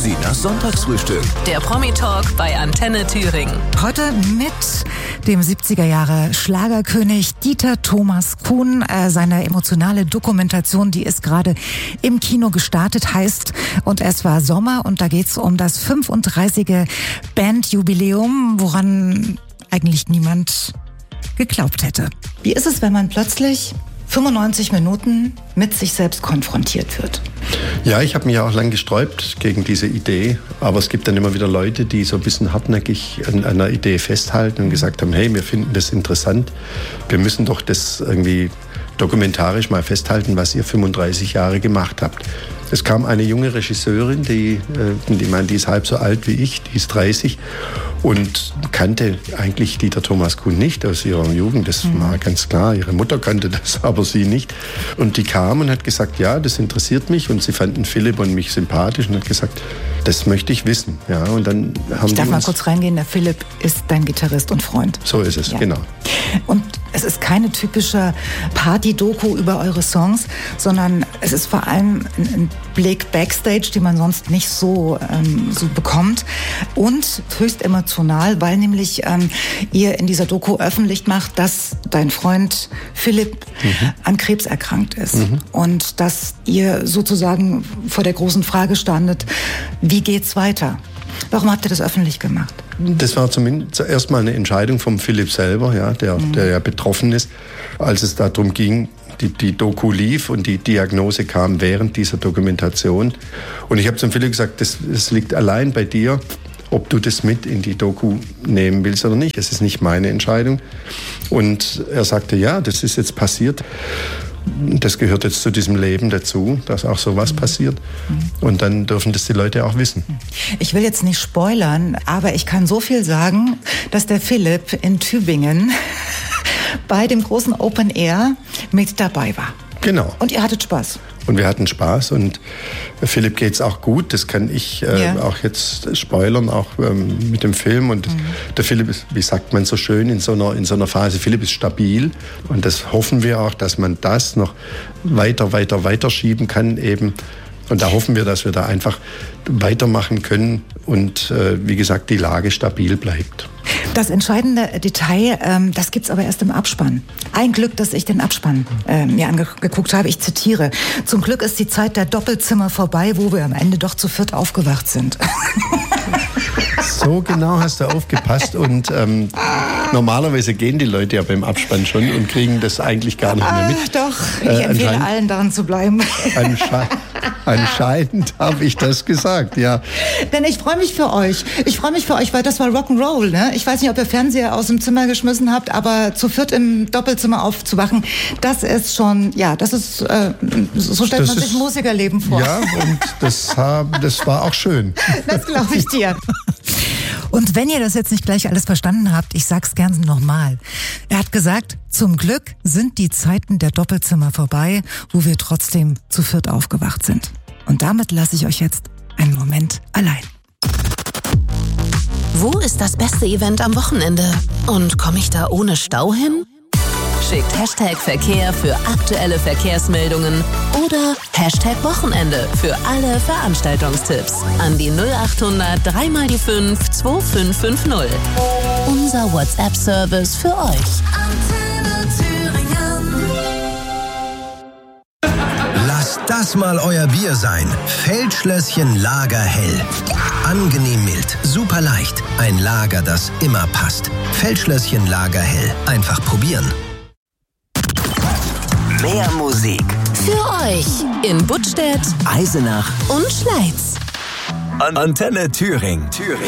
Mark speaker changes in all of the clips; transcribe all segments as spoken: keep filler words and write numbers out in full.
Speaker 1: Sinas Sonntagsfrühstück.
Speaker 2: Der Promi-Talk bei Antenne Thüringen.
Speaker 3: Heute mit dem siebziger Jahre Schlagerkönig Dieter Thomas Kuhn. Äh, seine emotionale Dokumentation, die ist gerade im Kino gestartet, heißt Und es war Sommer. Und da geht's um das fünfunddreißigste Bandjubiläum, woran eigentlich niemand geglaubt hätte. Wie ist es, wenn man plötzlich fünfundneunzig Minuten mit sich selbst konfrontiert wird?
Speaker 4: Ja, ich habe mich auch lange gesträubt gegen diese Idee, aber es gibt dann immer wieder Leute, die so ein bisschen hartnäckig an einer Idee festhalten und gesagt haben, hey, wir finden das interessant, wir müssen doch das irgendwie dokumentarisch mal festhalten, was ihr fünfunddreißig Jahre gemacht habt. Es kam eine junge Regisseurin, die, die, meine, die ist halb so alt wie ich, die ist dreißig und kannte eigentlich Dieter Thomas Kuhn nicht aus ihrer Jugend. Das mhm. war ganz klar. Ihre Mutter kannte das, aber sie nicht. Und die kam und hat gesagt, ja, das interessiert mich. Und sie fanden Philipp und mich sympathisch und hat gesagt, das möchte ich wissen. Ja, und dann haben
Speaker 3: ich darf
Speaker 4: die
Speaker 3: mal
Speaker 4: uns
Speaker 3: kurz reingehen. Der Philipp ist dein Gitarrist und Freund.
Speaker 4: So ist es,
Speaker 3: ja.
Speaker 4: Genau.
Speaker 3: Und es ist keine typische Party-Doku über eure Songs, sondern es ist vor allem ein Blick Backstage, den man sonst nicht so, ähm, so bekommt. Und höchst emotional, weil nämlich ähm, ihr in dieser Doku öffentlich macht, dass dein Freund Philipp mhm. an Krebs erkrankt ist. Mhm. Und dass ihr sozusagen vor der großen Frage standet, wie geht's weiter? Warum habt ihr das öffentlich gemacht?
Speaker 4: Das war zumindest zuerst mal eine Entscheidung vom Philipp selber, ja, der, mhm. der ja betroffen ist, als es darum ging, die, die Doku lief und die Diagnose kam während dieser Dokumentation. Und ich habe zum Philipp gesagt, das, das liegt allein bei dir, ob du das mit in die Doku nehmen willst oder nicht. Das ist nicht meine Entscheidung. Und er sagte, ja, das ist jetzt passiert. Das gehört jetzt zu diesem Leben dazu, dass auch sowas passiert. Und dann dürfen das die Leute auch wissen.
Speaker 3: Ich will jetzt nicht spoilern, aber ich kann so viel sagen, dass der Philipp in Tübingen bei dem großen Open Air mit dabei war.
Speaker 4: Genau.
Speaker 3: Und ihr hattet Spaß.
Speaker 4: Und wir hatten Spaß und Philipp geht's auch gut, das kann ich äh, ja. auch jetzt spoilern, auch ähm, mit dem Film. Und mhm. der Philipp ist, wie sagt man so schön, in so einer, in so einer Phase, Philipp ist stabil und das hoffen wir auch, dass man das noch weiter, weiter, weiter schieben kann eben. Und da hoffen wir, dass wir da einfach weitermachen können und äh, wie gesagt, die Lage stabil bleibt.
Speaker 3: Das entscheidende Detail, ähm, das gibt's aber erst im Abspann. Ein Glück, dass ich den Abspann äh, mir angeguckt habe. Ich zitiere: Zum Glück ist die Zeit der Doppelzimmer vorbei, wo wir am Ende doch zu viert aufgewacht sind.
Speaker 4: So genau hast du aufgepasst und ähm, normalerweise gehen die Leute ja beim Abspann schon und kriegen das eigentlich gar nicht mehr mit.
Speaker 3: Ah, doch, ich äh, empfehle allen daran zu bleiben.
Speaker 4: Ansche- anscheinend habe ich das gesagt, ja.
Speaker 3: Denn ich freue mich für euch. Ich freue mich für euch, weil das war Rock'n'Roll, ne? Ich weiß nicht, ob ihr Fernseher aus dem Zimmer geschmissen habt, aber zu viert im Doppelzimmer aufzuwachen, das ist schon, ja, das ist, äh, so stellt
Speaker 4: das
Speaker 3: man
Speaker 4: ist,
Speaker 3: sich Musikerleben vor.
Speaker 4: Ja, und das, das war auch schön.
Speaker 3: Das glaube ich dir. Und wenn ihr das jetzt nicht gleich alles verstanden habt, ich sag's gern nochmal. Er hat gesagt, zum Glück sind die Zeiten der Doppelzimmer vorbei, wo wir trotzdem zu viert aufgewacht sind. Und damit lasse ich euch jetzt einen Moment allein.
Speaker 2: Wo ist das beste Event am Wochenende? Und komme ich da ohne Stau hin? Schickt Hashtag Verkehr für aktuelle Verkehrsmeldungen oder Hashtag Wochenende für alle Veranstaltungstipps an die null achthundert drei mal die fünf zwei fünf fünf null. Unser WhatsApp-Service für euch.
Speaker 1: Antenne Thüringen. Lasst das mal euer Bier sein. Feldschlösschen Lager Hell. Angenehm mild, super leicht. Ein Lager, das immer passt. Feldschlösschen Lager Hell. Einfach probieren. Mehr Musik
Speaker 2: Für euch in Buttstädt,
Speaker 1: Eisenach
Speaker 2: und Schleiz.
Speaker 1: An Antenne Thüringen. Thüringen.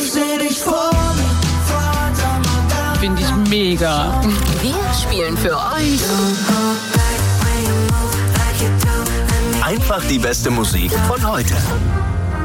Speaker 5: Finde ich mega.
Speaker 2: Wir spielen für euch
Speaker 1: Einfach die beste Musik von heute.